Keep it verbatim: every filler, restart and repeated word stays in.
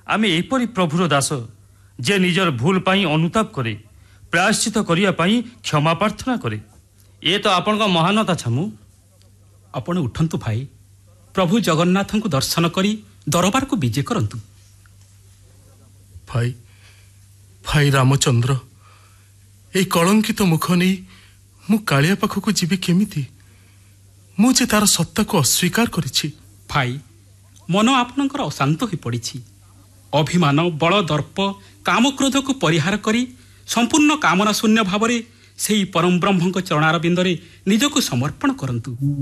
आमे एपरी प्रभुर दास जे निजर भूल पाई अनुताप करे प्रायश्चित करिया पाई क्षमा प्रार्थना करे। ए तो आपण महानता छामु। आपण उठंतु भाई, प्रभु जगन्नाथ को दर्शन करी दरबार को विजय करंतु। भाई भाई रामचंद्र, ए कलंकित मुख नहीं मु कालिया पाखक जीवी केमिति? मुझे तार सत्ता को अस्वीकार करिछि। भाई मन आपनकर अशांत हो पड़ी। अभिमान बल दर्प काम क्रोध को परिहार करी संपूर्ण कामना शून्य भाव से परम ब्रह्म चरणार बिंदरे निजको समर्पण करंतु।